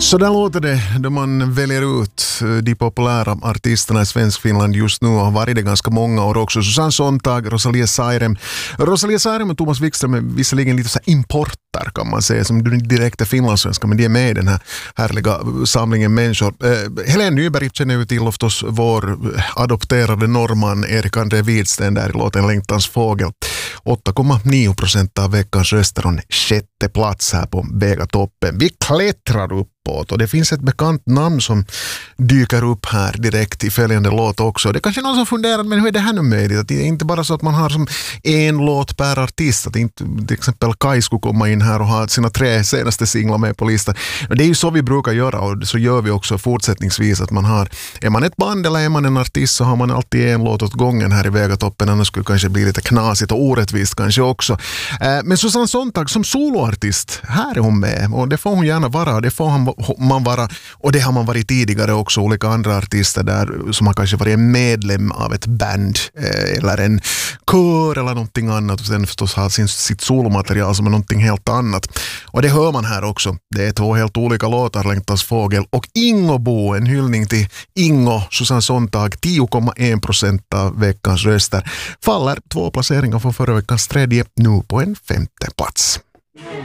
Så där låter det då man väljer ut de populära artisterna i svensk Finland just nu och har varit det ganska många år också. Susanne Sontag, Rosalia Sairem. Rosalia Sairem och Thomas Wikström är visserligen lite så här importer kan man säga, som direkt är finlandssvenska, men de är med i den här härliga samlingen människor. Helene Nyberg känner ju till förstås vår adopterade norrman Erik André Widsten där i låten Längtans fågel. 8,9% av veckans röster och en sjätte plats här på Vegatoppen. Vi klättrar uppåt och det finns ett bekant namn som dyker upp här direkt i följande låt också. Det är kanske någon som funderar, men hur är det här nu möjligt? Att det är inte bara så att man har som en låt per artist, att inte till exempel Kai skulle komma in här och ha sina 3 senaste singlar med på listan. Det är ju så vi brukar göra och så gör vi också fortsättningsvis att man har, är man ett band eller är man en artist så har man alltid en låt åt gången här i Vegatoppen, annars skulle det kanske bli lite knasigt och orättvist kanske också. Men Susanne Sontag som soloartist, här är hon med och det får hon gärna vara, det får man vara, och det har man varit tidigare också, olika andra artister där som har kanske varit en medlem av ett band eller en kör eller någonting annat och sen förstås har sitt solomaterial som är någonting helt annat. Och det hör man här också. Det är 2 helt olika låtar, Längtans fågel och Ingobo, en hyllning till Ingo, Susanne Sontag, 10,1% av veckans röster. Faller 2 placeringar från förra veckans tredje, nu på en 5:e plats.